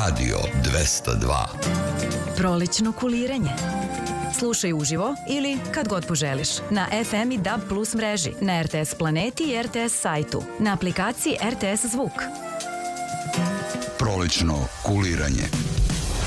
Radio 202. Prolećno kuliranje. Slušaj uživo ili kad god poželiš na FM i DAB Plus mreži, na RTS Planeti i RTS sajtu, na aplikaciji RTS Zvuk. Prolećno kuliranje.